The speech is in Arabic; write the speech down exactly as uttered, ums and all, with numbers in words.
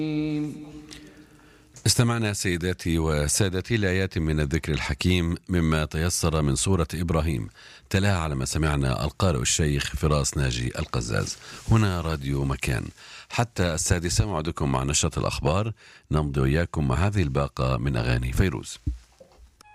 استمعنا سيداتي وسادتي لآيات من الذكر الحكيم مما تيسر من سورة إبراهيم، تلاها على ما سمعنا القارئ الشيخ فراس ناجي القزاز. هنا راديو مكان حتى السادسة، موعدكم مع نشرة الأخبار، نمضي وإياكم مع هذه الباقة من أغاني فيروز.